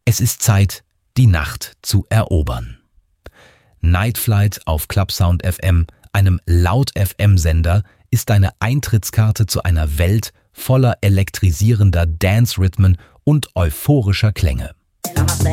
Es ist Zeit, die Nacht zu erobern. Night Flight auf Clubsound FM, einem Laut-FM-Sender, ist deine Eintrittskarte zu einer Welt voller elektrisierender Dance-Rhythmen und euphorischer Klänge. Namaste.